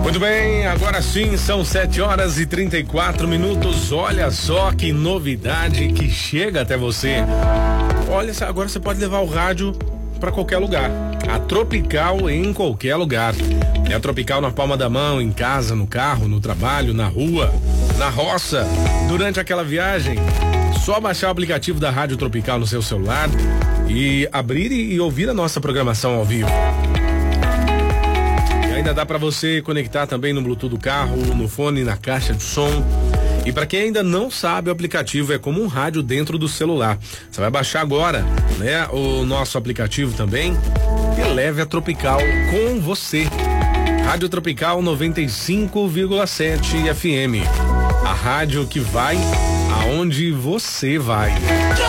Muito bem, agora sim, são 7h34. Olha só que novidade que chega até você. Olha, agora você pode levar o rádio para qualquer lugar. A Tropical em qualquer lugar. É a Tropical na palma da mão, em casa, no carro, no trabalho, na rua, na roça, durante aquela viagem. Só baixar o aplicativo da Rádio Tropical no seu celular e abrir e ouvir a nossa programação ao vivo. E ainda dá para você conectar também no Bluetooth do carro, no fone, na caixa de som. E para quem ainda não sabe, o aplicativo é como um rádio dentro do celular. Você vai baixar agora, né, o nosso aplicativo também e leve a Tropical com você. Rádio Tropical 95,7 FM. A rádio que vai aonde você vai.